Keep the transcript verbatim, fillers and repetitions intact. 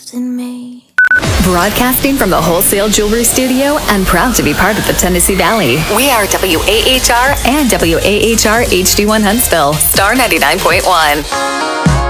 left in me. Broadcasting from the Wholesale Jewelry Studio and proud to be part of the Tennessee Valley. We are W A H R and W A H R H D one Huntsville, Star ninety-nine point one.